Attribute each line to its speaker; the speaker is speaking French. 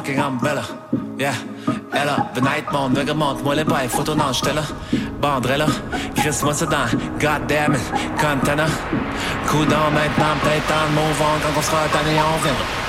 Speaker 1: fucking umbrella. Yeah, Ella, the night monde, remonte-moi les bails, photo non, j'étais là. Bandrella, crisse-moi ça dans, goddammit, container. Coup d'en maintenant, peut-être en move on, quand on sera tanné, on viendra.